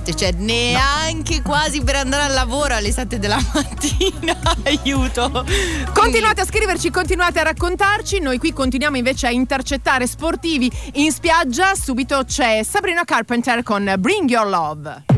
notte, cioè neanche quasi per andare al lavoro alle 7 della mattina. Aiuto. Continuate a scriverci, continuate a raccontarci. Noi qui continuiamo invece a intercettare sportivi in spiaggia. Subito c'è Sabrina Carpenter con Bring Your Love.